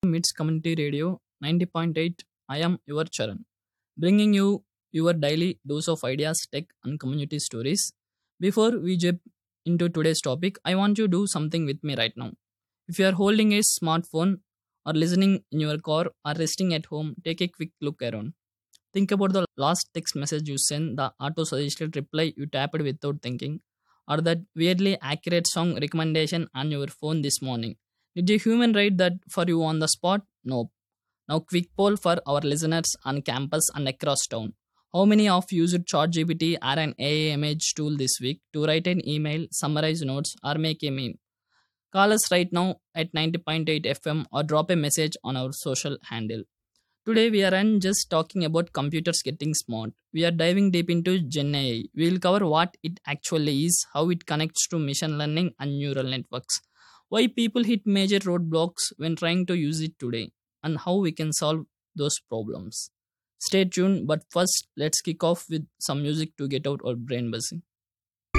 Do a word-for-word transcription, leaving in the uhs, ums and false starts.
meets Community Radio ninety point eight. I am your Charan, bringing you your daily dose of ideas, tech, and community stories. Before we jump into today's topic, I want you to do something with me right now. If you are holding a smartphone or listening in your car or resting at home, take a quick look around. Think about the last text message you sent, the auto suggested reply you tapped without thinking, or that weirdly accurate song recommendation on your phone this morning. Did a human write that for you on the spot? No. Now, quick poll for our listeners on campus and across town. How many of you used ChatGPT or an A I image tool this week to write an email, summarize notes, or make a meme? Call us right now at ninety point eight F M or drop a message on our social handle. Today, we aren't just talking about computers getting smart. We are diving deep into Gen A I. We will cover what it actually is, how it connects to machine learning and neural networks, why people hit major roadblocks when trying to use it today, and how we can solve those problems. Stay tuned, but first, let's kick off with some music to get out our brain buzzing.